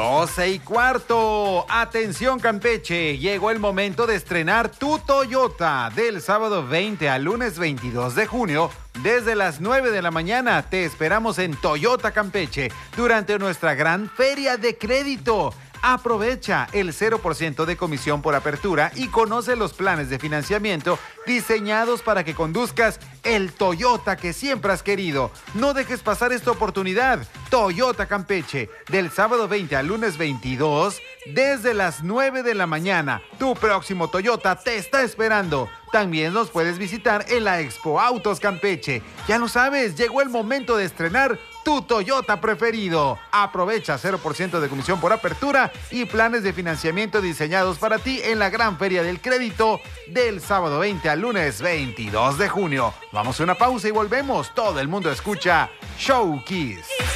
12:15. Atención Campeche, llegó el momento de estrenar tu Toyota. Del sábado 20 al lunes 22 de junio, desde las 9 de la mañana, te esperamos en Toyota Campeche durante nuestra gran feria de crédito. Aprovecha el 0% de comisión por apertura y conoce los planes de financiamiento diseñados para que conduzcas el Toyota que siempre has querido. No dejes pasar esta oportunidad. Toyota Campeche, del sábado 20 al lunes 22, desde las 9 de la mañana. Tu próximo Toyota te está esperando. También nos puedes visitar en la Expo Autos Campeche. Ya lo sabes, llegó el momento de estrenar tu Toyota preferido. Aprovecha 0% de comisión por apertura y planes de financiamiento diseñados para ti en la Gran Feria del Crédito del sábado 20 al lunes 22 de junio. Vamos a una pausa y volvemos. Todo el mundo escucha Show Kiss.